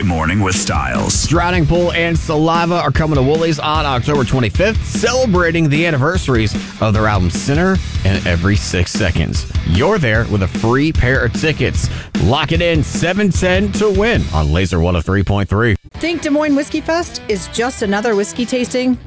Morning with Styles. Drowning Pool and Saliva are coming to Woolies on October 25th, celebrating the anniversaries of their album Sinner and Every 6 Seconds. You're there with a free pair of tickets. Lock it in, 710 to win on Laser 103.3. Think Des Moines Whiskey Fest is just another whiskey tasting?